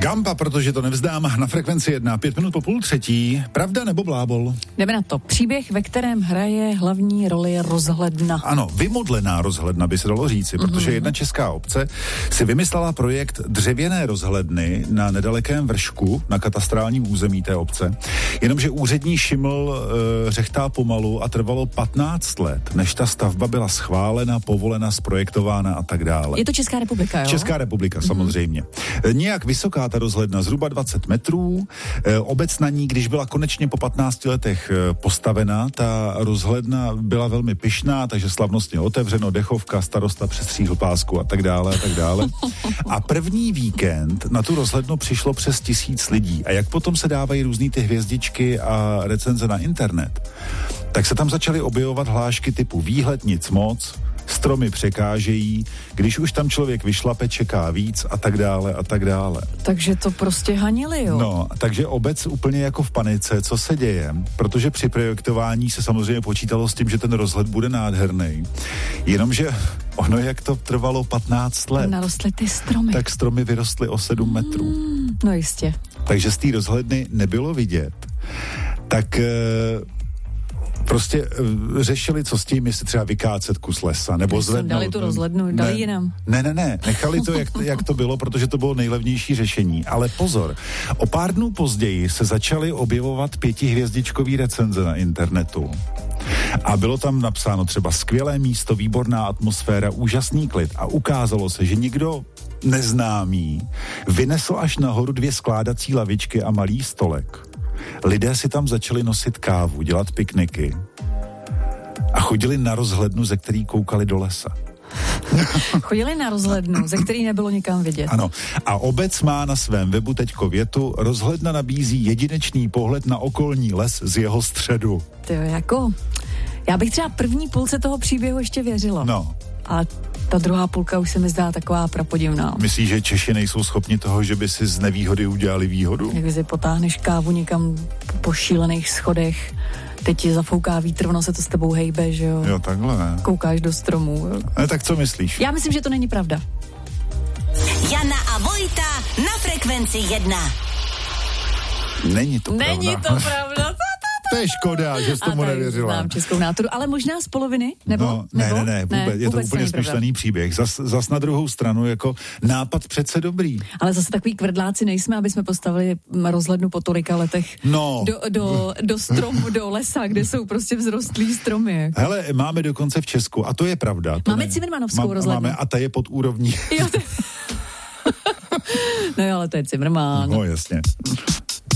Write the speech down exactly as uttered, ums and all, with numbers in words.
Gamba, protože to nevzdám, na frekvenci jedna, pět minut po půl třetí. Pravda nebo blábol? Jdeme na to. Příběh, ve kterém hraje hlavní roli rozhledna. Ano, vymodlená rozhledna by se dalo říci, protože mm-hmm. jedna česká obce si vymyslela projekt dřevěné rozhledny na nedalekém vršku na katastrálním území té obce. Jenomže úřední šiml e, řechtá pomalu a trvalo patnáct let, než ta stavba byla schválena, povolena, zprojektována a tak dále. Je to Česká republika, jo? Česká republika, mm-hmm. samozřejmě. E, nějak vysoká ta rozhledna, zhruba dvacet metrů. E, obec na ní, když byla konečně po patnácti letech e, postavena, ta rozhledna byla velmi pyšná, takže slavnostně otevřeno, dechovka, starosta přestříhl pásku a tak dále a tak dále. A první víkend na tu rozhlednu přišlo přes tisíc lidí. A jak potom se dávají různý ty hvězdičky a recenze na internet, tak se tam začaly objevovat hlášky typu výhled nic moc, stromy překážejí, když už tam člověk vyšlape, čeká víc a tak dále a tak dále. Takže to prostě hanili, jo? No, takže obec úplně jako v panice, co se děje, protože při projektování se samozřejmě počítalo s tím, že ten rozhled bude nádherný. Jenomže ono, jak to trvalo patnáct let, narostly ty stromy. Tak stromy vyrostly o sedm metrů. Mm, no jistě. Takže z té rozhledny nebylo vidět. Tak E, prostě uh, řešili, co s tím, jestli třeba vykácet kus lesa, nebo zvednout. Dali tu rozhlednu, dali ji nám. Ne, ne, ne, nechali to, jak, jak to bylo, protože to bylo nejlevnější řešení. Ale pozor, o pár dnů později se začaly objevovat pětihvězdičkový recenze na internetu. A bylo tam napsáno třeba skvělé místo, výborná atmosféra, úžasný klid. A ukázalo se, že někdo neznámý vynesl až nahoru dvě skládací lavičky a malý stolek. Lidé si tam začali nosit kávu, dělat pikniky a chodili na rozhlednu, ze který koukali do lesa. Chodili na rozhlednu, ze který nebylo nikam vidět. Ano. A obec má na svém webu teďko větu: rozhledna nabízí jedinečný pohled na okolní les z jeho středu. To je jako... Já bych třeba první půlce toho příběhu ještě věřila. No. A ta druhá půlka už se mi zdá taková prapodivná. Myslíš, že Češi nejsou schopni toho, že by si z nevýhody udělali výhodu? Jak si potáhneš kávu někam po šílených schodech, teď ti zafouká vítr, ono se to s tebou hejbe, že jo? Jo, takhle. Koukáš do stromů. Ne, tak co myslíš? Já myslím, že to není pravda. Jana a Vojta na frekvenci jedna. Není to pravda. Není to pravda. To je škoda, že jsi tomu nevěřila. Znám českou náturu, ale možná z poloviny? Nebo? No, ne, nebo? ne, ne, vůbec, ne, je to úplně smyšlený příběh. Zas, zas na druhou stranu, jako nápad přece dobrý. Ale zase takový kvrdláci nejsme, aby jsme postavili rozhlednu po tolika letech no. do, do, do stromu, do lesa, kde jsou prostě vzrostlý stromy. Hele, máme dokonce v Česku, a to je pravda. To máme ne, Cimrmanovskou má, rozhlednu. Máme, a ta je pod úrovní. Jo, to... no jo, ale to je Cimrman. No jasně.